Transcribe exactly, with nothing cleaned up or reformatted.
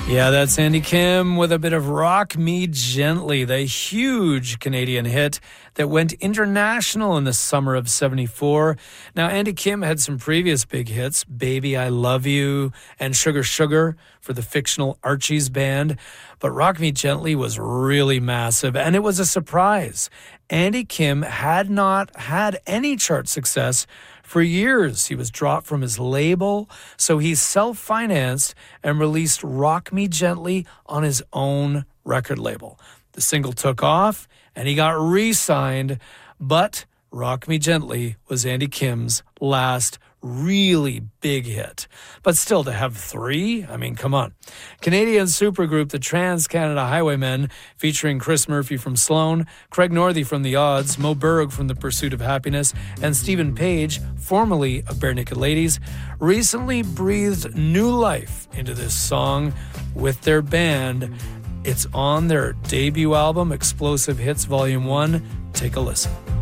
Yeah, that's Andy Kim with a bit of Rock Me Gently, the huge Canadian hit that went international in the summer of seventy-four. Now, Andy Kim had some previous big hits, Baby I Love You and Sugar Sugar for the fictional Archie's band. But Rock Me Gently was really massive, and it was a surprise. Andy Kim had not had any chart success for years. He was dropped from his label, so he self-financed and released Rock Me Gently on his own record label. The single took off, and he got re-signed, but Rock Me Gently was Andy Kim's last really big hit. But still, to have three? I mean, come on. Canadian supergroup the Trans-Canada Highwaymen, featuring Chris Murphy from Sloan, Craig Northey from The Odds, Mo Berg from The Pursuit of Happiness, and Stephen Page, formerly of Bare Naked Ladies, recently breathed new life into this song with their band. It's on their debut album, Explosive Hits Volume one. Take a listen.